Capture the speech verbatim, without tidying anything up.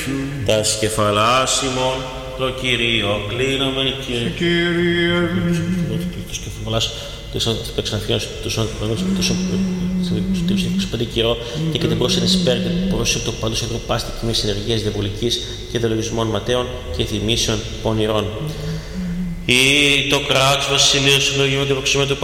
Τα σκεφαλάς ημών, το Κύριο κλείνομεν και... Κύριε, Το σκεφαλάς, το εξαναφιάς, το πέντε καιρό και και την πρόσθενη σπέρ και πρόσθετο πάντως ευρωπάστη κοιμή συνεργίας διαβολικής και διαλογισμών ματέων και θυμήσεων πονηρών. Ή το κράτος βασιλείου συλλογίου και προξήματο